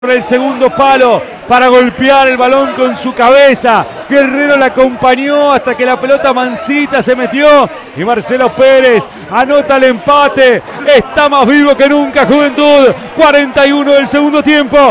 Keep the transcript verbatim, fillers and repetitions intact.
el segundo palo para golpear el balón con su cabeza. Guerrero la acompañó hasta que la pelota mansita se metió y Marcelo Pérez anota el empate. Está más vivo que nunca Juventud. cuarenta y uno del segundo tiempo.